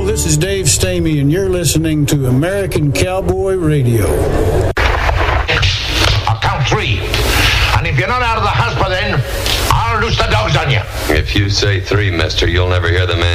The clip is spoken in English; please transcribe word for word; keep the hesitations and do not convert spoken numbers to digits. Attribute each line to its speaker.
Speaker 1: Hello, this is Dave Stamey, and you're listening to American Cowboy Radio.
Speaker 2: I'll count three. And if you're not out of the house by then, I'll loose the dogs on you.
Speaker 3: If you say three, mister, you'll never hear the man